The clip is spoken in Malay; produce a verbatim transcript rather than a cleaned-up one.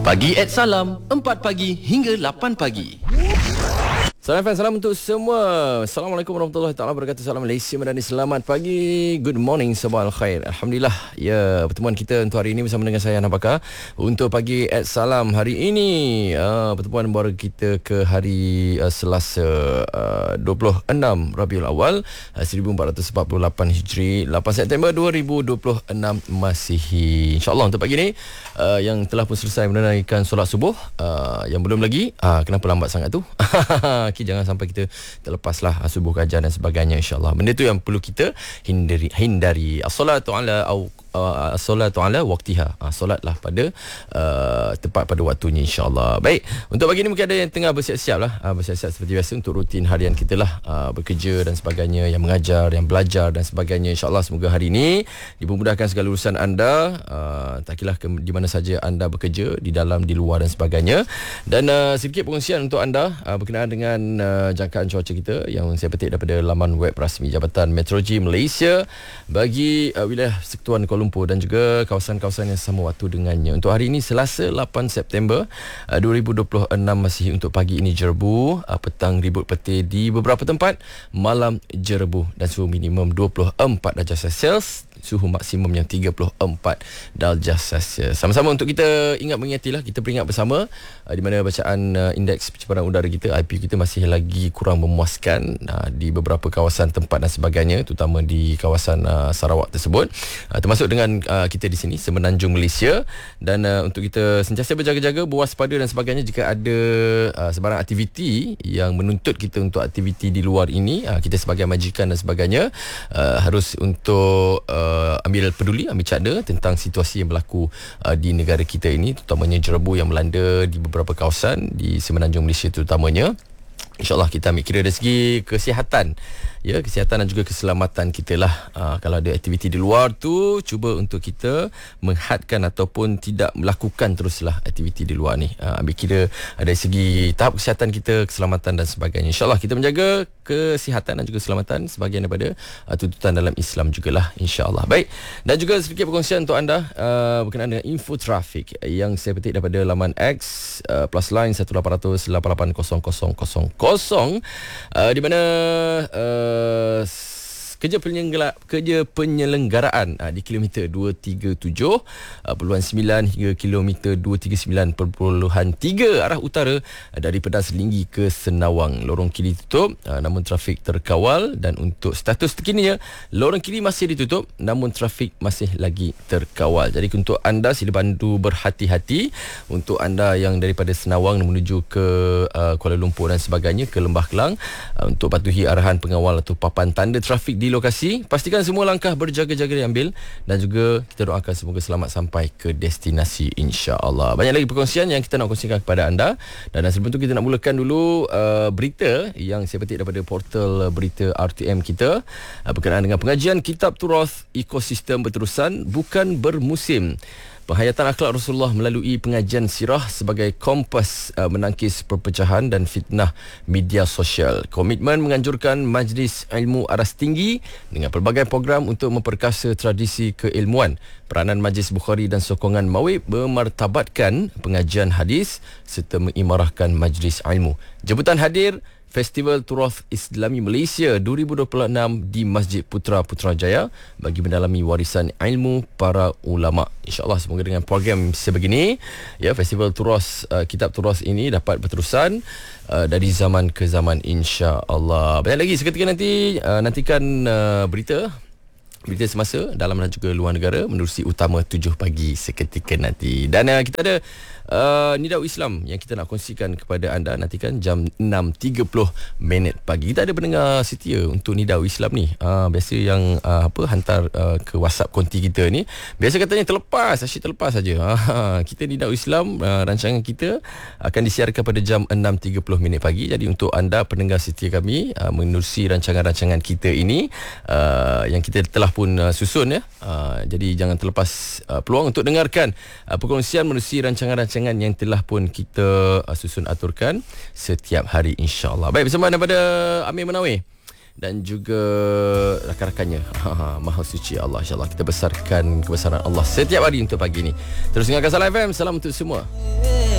Pagi at Salam, empat pagi hingga lapan pagi. Salam fans, salam untuk semua. Assalamualaikum warahmatullahi taala wabarakatuh. Salam Malaysia Madani. Selamat pagi. Good morning, sabah al-khair. Alhamdulillah. Ya, pertemuan kita untuk hari ini bersama dengan saya Nabaka untuk pagi at Salam hari ini. Uh, pertemuan baru kita ke hari uh, Selasa uh, dua puluh enam Rabiul Awal uh, seribu empat ratus empat puluh lapan Hijri, lapan September dua ribu dua puluh enam Masihi. InsyaAllah untuk pagi ini uh, yang telah pun selesai menunaikan solat subuh, uh, yang belum lagi, uh, kenapa lambat sangat tu? Okay, jangan sampai kita terlepaslah subuh kajian dan sebagainya, insyaAllah. Benda tu yang perlu kita hindari. hindari. As-salatu ala au uh, as-salatu ala waqtiha. Uh, solatlah pada uh, tepat pada waktunya, insyaAllah. Baik, untuk pagi ni mungkin ada yang tengah bersiap-siap lah, uh, bersiap-siap seperti biasa untuk rutin harian kita lah, uh, bekerja dan sebagainya, yang mengajar, yang belajar dan sebagainya. InsyaAllah semoga hari ini dipermudahkan segala urusan anda, uh, tak kira ke, di mana saja anda bekerja, di dalam, di luar dan sebagainya. Dan uh, sedikit pengungsian untuk anda uh, berkenaan dengan uh, jangkaan cuaca kita yang saya petik daripada laman web rasmi Jabatan Meteorologi Malaysia bagi uh, wilayah Persekutuan Kuala Lumpur dan juga kawasan-kawasan yang sama waktu dengannya. Untuk hari ini Selasa lapan September uh, dua ribu dua puluh enam, masih untuk pagi ini jerebu, uh, petang ribut petir di beberapa tempat, malam jerebu dan suhu minimum dua puluh empat darjah Celsius, suhu maksimumnya tiga puluh empat darjah Celsius. Sama-sama untuk kita ingat mengingatilah, kita peringat bersama uh, di mana bacaan uh, indeks pencemaran udara kita, I P U kita masih lagi kurang memuaskan uh, di beberapa kawasan tempat dan sebagainya, terutama di kawasan uh, Sarawak tersebut, uh, termasuk dengan uh, kita di sini Semenanjung Malaysia. Dan uh, untuk kita sentiasa berjaga-jaga, berwaspada dan sebagainya jika ada uh, sebarang aktiviti yang menuntut kita untuk aktiviti di luar ini, uh, kita sebagai majikan dan sebagainya uh, harus untuk uh, ambil peduli, ambil cadar tentang situasi yang berlaku uh, di negara kita ini, terutamanya jerebu yang melanda di beberapa kawasan di Semenanjung Malaysia terutamanya. InsyaAllah kita ambil kira dari segi kesihatan, ya, kesihatan dan juga keselamatan kita lah. Aa, kalau ada aktiviti di luar tu, cuba untuk kita menghadkan ataupun tidak melakukan teruslah aktiviti di luar ni. Aa, ambil kira dari segi tahap kesihatan kita, keselamatan dan sebagainya. InsyaAllah kita menjaga kesihatan dan juga keselamatan sebahagian daripada aa, tuntutan dalam Islam jugalah, insyaAllah. Baik, dan juga sedikit perkongsian untuk anda aa, berkenaan dengan info trafik yang saya petik daripada laman X, aa, plus line satu lapan kosong lapan lapan kosong kosong kosong kosong, uh, di mana uh, kerja penyelenggara, kerja penyelenggaraan uh, di kilometer dua tiga tujuh perpuluhan sembilan hingga kilometer dua tiga sembilan perpuluhan tiga arah utara uh, dari Pedas Linggi ke Senawang. Lorong kiri ditutup uh, namun trafik terkawal, dan untuk status terkininya lorong kiri masih ditutup namun trafik masih lagi terkawal. Jadi untuk anda sila bantu berhati-hati, untuk anda yang daripada Senawang menuju ke uh, Kuala Lumpur dan sebagainya, ke Lembah Kelang, uh, untuk patuhi arahan pengawal atau papan tanda trafik di di lokasi. Pastikan semua langkah berjaga-jaga diambil, dan juga kita doakan semoga selamat sampai ke destinasi, insya-Allah. Banyak lagi perkongsian yang kita nak kongsikan kepada anda, dan sebelum tu kita nak mulakan dulu uh, berita yang saya petik daripada portal berita R T M kita uh, berkenaan dengan pengajian Kitab Turath Ekosistem Berterusan Bukan Bermusim. Penghayatan akhlak Rasulullah melalui pengajian sirah sebagai kompas uh, menangkis perpecahan dan fitnah media sosial. Komitmen menganjurkan Majlis Ilmu Aras Tinggi dengan pelbagai program untuk memperkasa tradisi keilmuan. Peranan Majlis Bukhari dan sokongan Mawib memartabatkan pengajian hadis serta mengimarahkan Majlis Ilmu. Jemputan hadir Festival Turath Islami Malaysia dua ribu dua puluh enam di Masjid Putra Putrajaya bagi mendalami warisan ilmu para ulama. InsyaAllah semoga dengan program sebegini, ya, Festival Turath, uh, Kitab Turath ini dapat berterusan uh, dari zaman ke zaman, insya-Allah. Banyak lagi seketika nanti, uh, nantikan uh, berita berita semasa dalam dan juga luar negara menerusi utama tujuh pagi seketika nanti. Dan uh, kita ada uh, Nidau Islam yang kita nak kongsikan kepada anda nantikan jam enam tiga puluh minit pagi. Kita ada pendengar setia untuk Nidau Islam ni, uh, biasa yang uh, apa hantar uh, ke WhatsApp konti kita ni, biasa katanya terlepas, asyik terlepas saja. Uh, kita Nidau Islam, uh, rancangan kita akan disiarkan pada jam enam tiga puluh minit pagi. Jadi untuk anda pendengar setia kami, uh, menerusi rancangan-rancangan kita ini uh, yang kita telah pun uh, susun, ya. Uh, jadi jangan terlepas uh, peluang untuk dengarkan uh, perkongsian menerusi rancangan-rancangan yang telah pun kita uh, susun aturkan setiap hari, insya-Allah. Baik, bersama daripada Amir Menawir dan juga rakan-rakannya. Ha, Maha Suci Allah, insya-Allah kita besarkan kebesaran Allah setiap hari untuk pagi ini. Terus dengarkan Salam F M. Salam untuk semua.